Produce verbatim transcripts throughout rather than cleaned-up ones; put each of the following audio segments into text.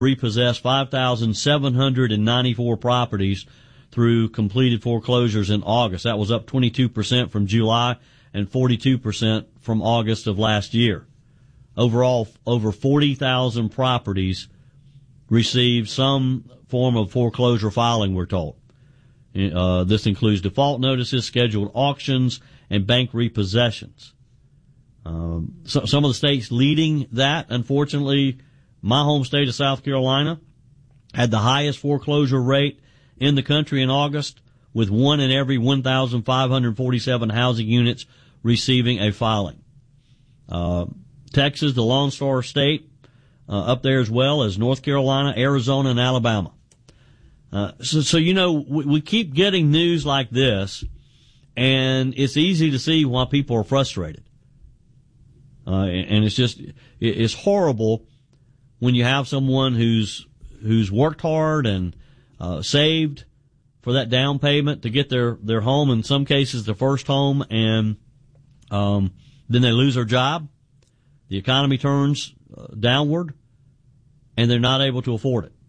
repossessed five thousand seven hundred ninety-four properties through completed foreclosures in August. That was up twenty-two percent from July and forty-two percent from August of last year. Overall, over forty thousand properties received some form of foreclosure filing, we're told. Uh, this includes default notices, scheduled auctions, and bank repossessions. Um, so, some of the states leading that, unfortunately, my home state of South Carolina had the highest foreclosure rate in the country in August, with one in every one thousand five hundred forty-seven housing units receiving a filing. Uh, Texas, the Lone Star State, uh, up there as well as North Carolina, Arizona, and Alabama. Uh, so, so, you know, we, we keep getting news like this, and it's easy to see why people are frustrated. Uh, and it's just, it's horrible when you have someone who's, who's worked hard and, uh, saved for that down payment to get their, their home, in some cases their first home, and, um, then they lose their job. The economy turns uh, downward, and they're not able to afford it.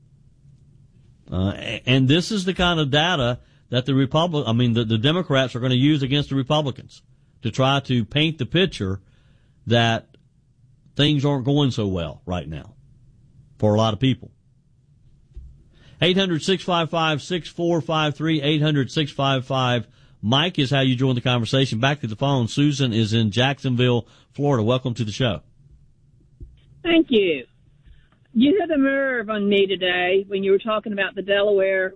Uh, and this is the kind of data that the Republic, I mean, the, the Democrats are going to use against the Republicans to try to paint the picture that things aren't going so well right now for a lot of people. eight hundred, six five five, six four five three, eight hundred, six five five, Mike is how you join the conversation. Back to the phone. Susan is in Jacksonville, Florida. Welcome to the show. Thank you. You had the nerve on me today when you were talking about the Delaware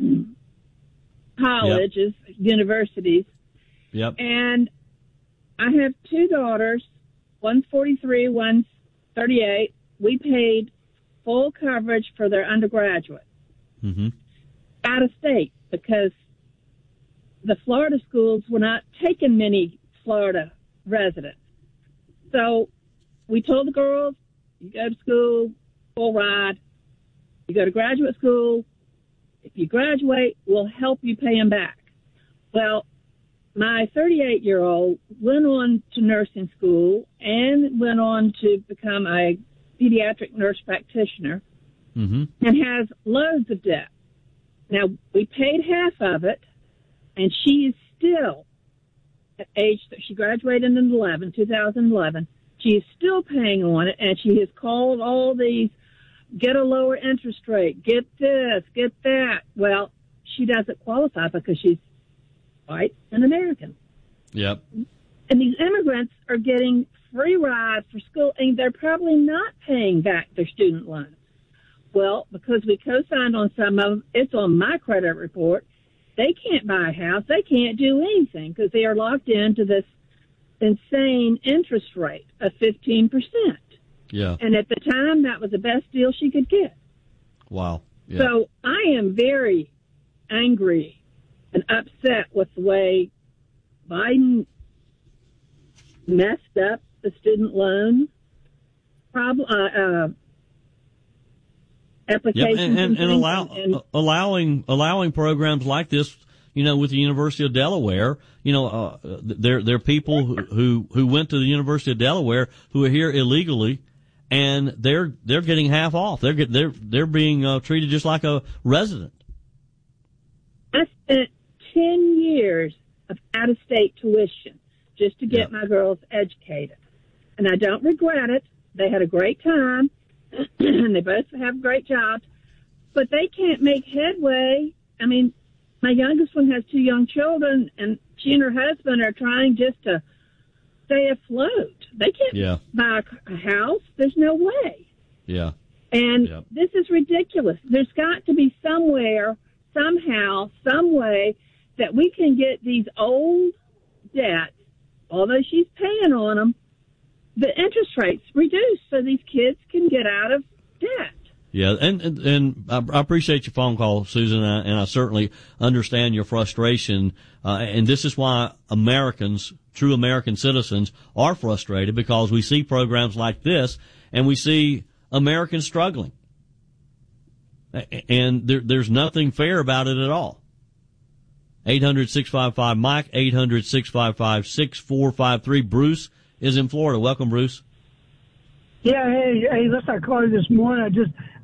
colleges, yep. universities. Yep. And I have two daughters, one's forty-three, one's thirty-eight. We paid full coverage for their undergraduate mm-hmm. out of state because the Florida schools were not taking many Florida residents. So we told the girls, you go to school, full ride. You go to graduate school. If you graduate, we'll help you pay them back. Well, my thirty-eight-year-old went on to nursing school and went on to become a pediatric nurse practitioner mm-hmm. and has loads of debt. Now, we paid half of it, and she is still at age, she graduated in eleven, two thousand eleven. She is still paying on it, and she has called all these, get a lower interest rate, get this, get that. Well, she doesn't qualify because she's white and American. Yep. And these immigrants are getting free rides for school, and they're probably not paying back their student loans. Well, because we co-signed on some of them, it's on my credit report. They can't buy a house. They can't do anything because they are locked into this insane interest rate of fifteen percent. Yeah. And at the time, that was the best deal she could get. Wow. Yeah. So I am very angry and upset with the way Biden messed up the student loan problem, uh, uh, applications. Yep. And, and, and, allow, and allowing, allowing programs like this, you know, with the University of Delaware, you know, uh, there, there are people who, who, who went to the University of Delaware who are here illegally, and they're, they're getting half off. They're get, they're, they're being uh, treated just like a resident. I spent ten years of out-of-state tuition just to get Yep. my girls educated. And I don't regret it. They had a great time, and they both have great jobs, but they can't make headway. I mean, my youngest one has two young children, and she and her husband are trying just to stay afloat. They can't Yeah. buy a house. There's no way. Yeah. And Yep. this is ridiculous. There's got to be somewhere, somehow, some way that we can get these old debts, although she's paying on them, the interest rates reduced so these kids can get out of debt. Yeah, and and, and I appreciate your phone call, Susan, and I, and I certainly understand your frustration. Uh, and this is why Americans, true American citizens, are frustrated, because we see programs like this and we see Americans struggling. And there, there's nothing fair about it at all. eight hundred, six five five, Mike, eight hundred, six five five, six four five three. Bruce is in Florida. Welcome, Bruce. Yeah, hey, hey, listen, I called you this morning. I just